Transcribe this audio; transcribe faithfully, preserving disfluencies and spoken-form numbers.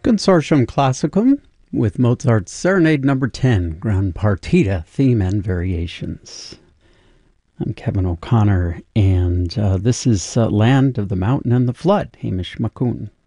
Consortium Classicum with Mozart's Serenade Number ten, Grand Partita, Theme and Variations. I'm Kevin O'Connor, and uh, this is uh, Land of the Mountain and the Flood, Hamish Makun.